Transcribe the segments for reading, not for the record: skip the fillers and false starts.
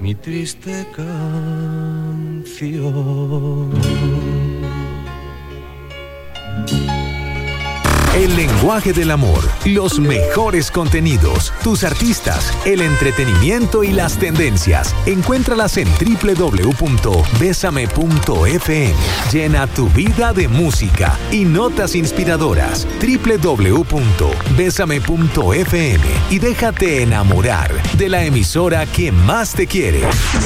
mi triste canción. El lenguaje del amor, los mejores contenidos, tus artistas, el entretenimiento y las tendencias. Encuéntralas en www.besame.fm. Llena tu vida de música y notas inspiradoras. www.besame.fm y déjate enamorar de la emisora que más te quiere.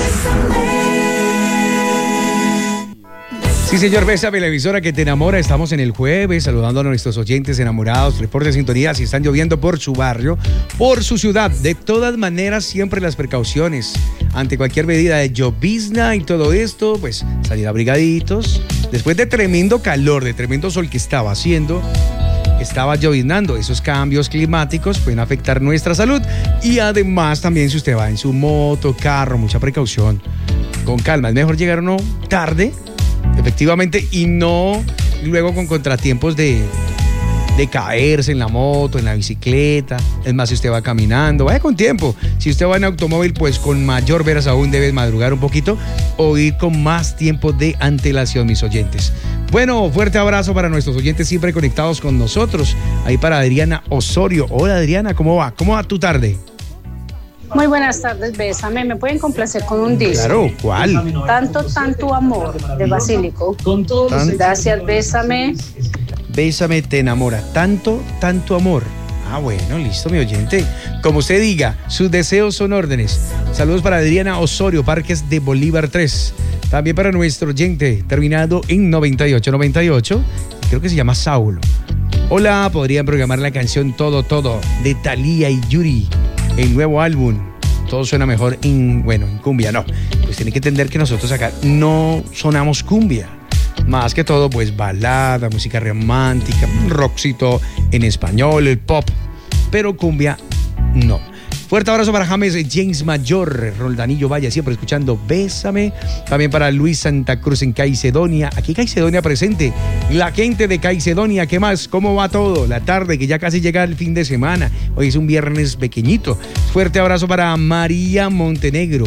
Sí, señor, Bésame, la emisora que te enamora. Estamos en el jueves saludando a nuestros oyentes enamorados. Reporte de sintonía si están lloviendo por su barrio, por su ciudad. De todas maneras, siempre las precauciones. Ante cualquier medida de llovizna y todo esto, pues salir abrigaditos. Después de tremendo calor, de tremendo sol que estaba haciendo, estaba lloviznando. Esos cambios climáticos pueden afectar nuestra salud. Y además también si usted va en su moto, carro, mucha precaución. Con calma, es mejor llegar o no tarde, efectivamente, y no luego con contratiempos de caerse en la moto, en la bicicleta. Es más, si usted va caminando, vaya con tiempo. Si usted va en automóvil, pues con mayor veras aún debes madrugar un poquito o ir con más tiempo de antelación, mis oyentes. Bueno, fuerte abrazo para nuestros oyentes siempre conectados con nosotros. Ahí para Adriana Osorio. Hola, Adriana, ¿cómo va? ¿Cómo va tu tarde? Muy buenas tardes, Bésame. ¿Me pueden complacer con un disco? Claro, ¿cuál? Tanto amor, de Basílico. Gracias, Bésame. Bésame te enamora. Tanto amor. Ah, bueno, listo, mi oyente. Como usted diga, sus deseos son órdenes. Saludos para Adriana Osorio, Parques de Bolívar 3. También para nuestro oyente, terminado en 9898. Creo que se llama Saulo. Hola, podrían programar la canción Todo de Thalía y Yuri. El nuevo álbum. Todo suena mejor en cumbia. No, pues tiene que entender que nosotros acá no sonamos cumbia. Más que todo, pues balada, música romántica, rockcito en español, el pop. Pero cumbia, no. Fuerte abrazo para James Mayor, Roldanillo Valle, siempre escuchando Bésame. También para Luis Santa Cruz en Caicedonia. Aquí Caicedonia presente. La gente de Caicedonia, ¿qué más? ¿Cómo va todo? La tarde, que ya casi llega el fin de semana. Hoy es un viernes pequeñito. Fuerte abrazo para María Montenegro.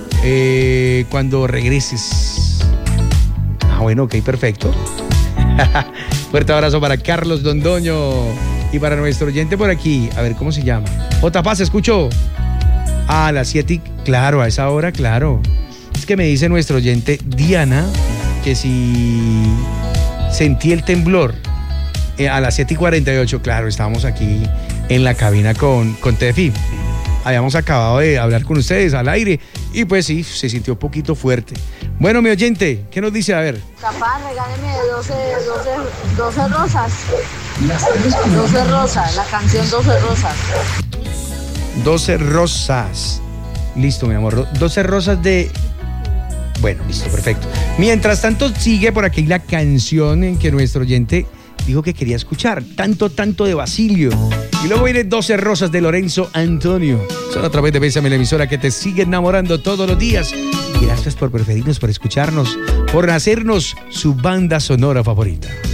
Cuando regreses. Ah, bueno, ok, perfecto. Fuerte abrazo para Carlos Dondoño. Y para nuestro oyente por aquí, a ver, ¿cómo se llama? Paz, ¿escuchó? A las 7, claro, a esa hora, claro. Es que me dice nuestro oyente Diana que si sentí el temblor a las 7:48, claro, estábamos aquí en la cabina con Tefi. Habíamos acabado de hablar con ustedes al aire y pues sí, se sintió un poquito fuerte. Bueno, mi oyente, ¿qué nos dice? A ver. Papá, regáleme 12 rosas. 12 rosas, la canción 12 rosas. 12 rosas. Listo, mi amor. 12 rosas de... Bueno, listo, perfecto. Mientras tanto, sigue por aquí la canción en que nuestro oyente dijo que quería escuchar. Tanto de Basilio. Y luego viene 12 rosas de Lorenzo Antonio. Solo a través de Bésame, la emisora que te sigue enamorando todos los días. Y gracias por preferirnos, por escucharnos, por hacernos su banda sonora favorita.